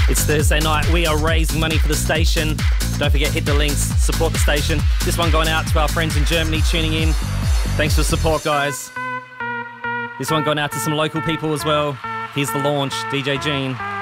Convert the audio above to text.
It's Thursday night. We are raising money for the station. Don't forget, hit the links, support the station. This one going out to our friends in Germany tuning in. Thanks for the support, guys. This one going out to some local people as well. Here's the launch, DJ Gene.